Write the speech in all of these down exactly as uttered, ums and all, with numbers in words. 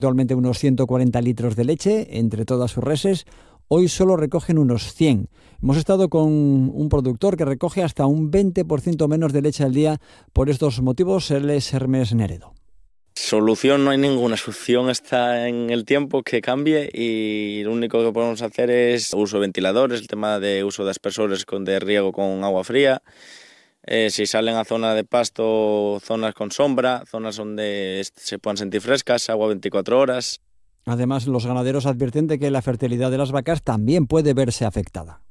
Actualmente unos ciento cuarenta litros de leche entre todas sus reses. Hoy solo recogen unos cien. Hemos estado con un productor que recoge hasta un veinte por ciento menos de leche al día. Por estos motivos, él es Hermes Neredo. Solución no hay ninguna, solución está en el tiempo que cambie y lo único que podemos hacer es uso de ventiladores, el tema de uso de aspersores de riego con agua fría. Eh, si salen a zona de pasto, zonas con sombra, zonas donde se puedan sentir frescas, agua veinticuatro horas. Además, los ganaderos advierten de que la fertilidad de las vacas también puede verse afectada.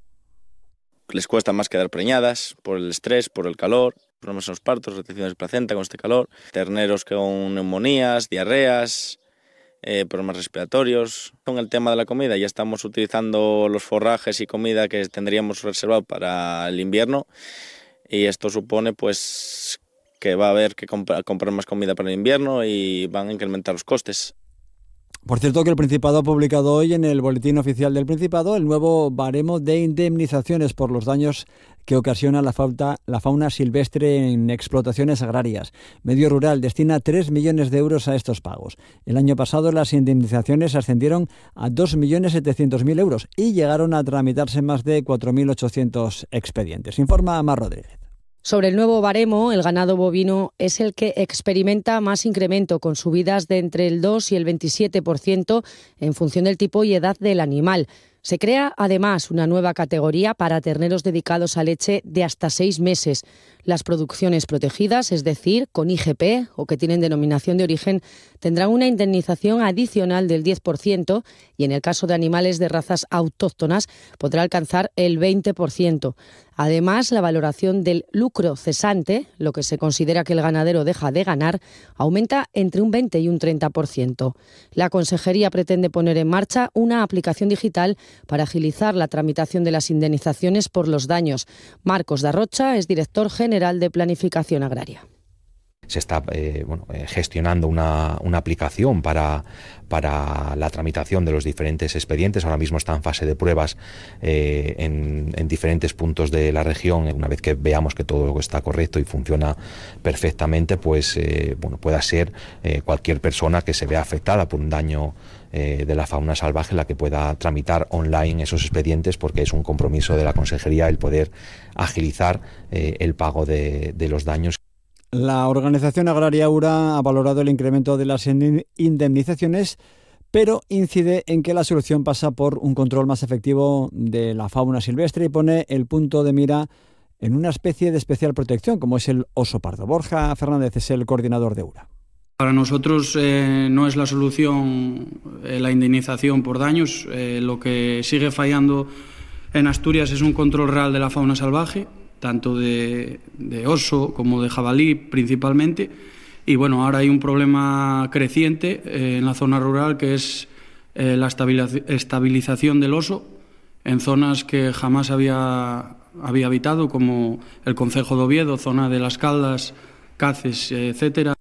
Les cuesta más quedar preñadas por el estrés, por el calor, problemas en los partos, retenciones de placenta con este calor, terneros con neumonías, diarreas, eh, problemas respiratorios. Con el tema de la comida, ya estamos utilizando los forrajes y comida que tendríamos reservado para el invierno. Y esto supone pues que va a haber que comp- comprar más comida para el invierno y van a incrementar los costes. Por cierto, que el Principado ha publicado hoy en el Boletín Oficial del Principado el nuevo baremo de indemnizaciones por los daños que ocasiona la fauna, la fauna silvestre en explotaciones agrarias. Medio Rural destina tres millones de euros a estos pagos. El año pasado las indemnizaciones ascendieron a dos millones setecientos mil euros y llegaron a tramitarse más de cuatro mil ochocientos expedientes. Informa Mar Rodríguez. Sobre el nuevo baremo, el ganado bovino es el que experimenta más incremento, con subidas de entre el dos y el veintisiete por ciento en función del tipo y edad del animal. Se crea además una nueva categoría para terneros dedicados a leche de hasta seis meses. Las producciones protegidas, es decir, con I G P o que tienen denominación de origen, tendrán una indemnización adicional del diez por ciento y en el caso de animales de razas autóctonas podrá alcanzar el veinte por ciento. Además, la valoración del lucro cesante, lo que se considera que el ganadero deja de ganar, aumenta entre un veinte y un treinta por ciento. La Consejería pretende poner en marcha una aplicación digital para agilizar la tramitación de las indemnizaciones por los daños. Marcos Darrocha es director general de Planificación Agraria. Se está eh, bueno, eh, gestionando una, una aplicación para, para la tramitación de los diferentes expedientes. Ahora mismo está en fase de pruebas eh, en, en diferentes puntos de la región. Una vez que veamos que todo está correcto y funciona perfectamente, pues eh, bueno, pueda ser eh, cualquier persona que se vea afectada por un daño eh, de la fauna salvaje la que pueda tramitar online esos expedientes, porque es un compromiso de la Consejería el poder agilizar eh, el pago de, de los daños. La organización agraria URA ha valorado el incremento de las indemnizaciones, pero incide en que la solución pasa por un control más efectivo de la fauna silvestre y pone el punto de mira en una especie de especial protección, como es el oso pardo. Borja Fernández es el coordinador de URA. Para nosotros eh, no es la solución eh, la indemnización por daños. Eh, lo que sigue fallando en Asturias es un control real de la fauna salvaje, tanto de, de oso como de jabalí principalmente. Y bueno, ahora hay un problema creciente eh, en la zona rural, que es eh, la estabilización del oso en zonas que jamás había, había habitado, como el concejo de Oviedo, zona de Las Caldas, Caces, etcétera.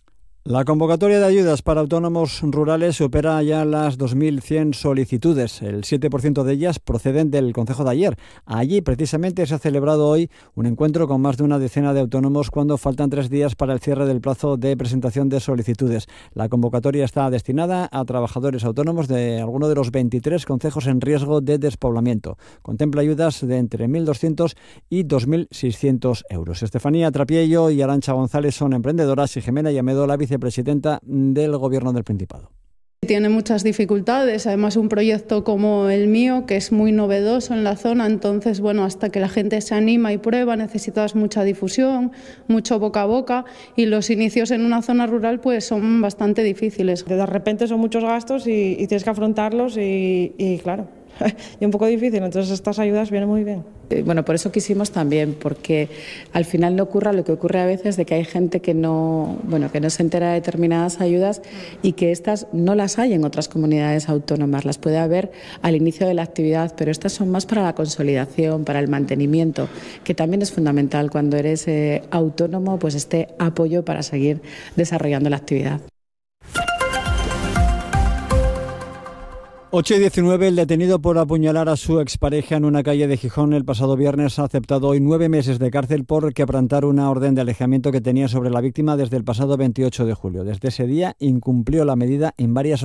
La convocatoria de ayudas para autónomos rurales supera ya las dos mil cien solicitudes. El siete por ciento de ellas proceden del concejo de Aller. Allí, precisamente, se ha celebrado hoy un encuentro con más de una decena de autónomos cuando faltan tres días para el cierre del plazo de presentación de solicitudes. La convocatoria está destinada a trabajadores autónomos de alguno de los veintitrés concejos en riesgo de despoblamiento. Contempla ayudas de entre mil doscientos y dos mil seiscientos euros. Estefanía Trapiello y Arantxa González son emprendedoras y Jimena Llamedo, la vicepresidenta del Gobierno del Principado. Tiene muchas dificultades, además un proyecto como el mío, que es muy novedoso en la zona, entonces bueno, hasta que la gente se anima y prueba necesitas mucha difusión, mucho boca a boca, y los inicios en una zona rural pues son bastante difíciles. De repente son muchos gastos y, y tienes que afrontarlos y, y claro, y un poco difícil, entonces estas ayudas vienen muy bien. Bueno, por eso quisimos también, porque al final no ocurra lo que ocurre a veces, de que hay gente que no, bueno, que no se entera de determinadas ayudas y que estas no las hay en otras comunidades autónomas, las puede haber al inicio de la actividad, pero estas son más para la consolidación, para el mantenimiento, que también es fundamental cuando eres eh, autónomo, pues este apoyo para seguir desarrollando la actividad. ocho y diecinueve, el detenido por apuñalar a su expareja en una calle de Gijón el pasado viernes ha aceptado hoy nueve meses de cárcel por quebrantar una orden de alejamiento que tenía sobre la víctima desde el pasado veintiocho de julio. Desde ese día incumplió la medida en varias ocasiones.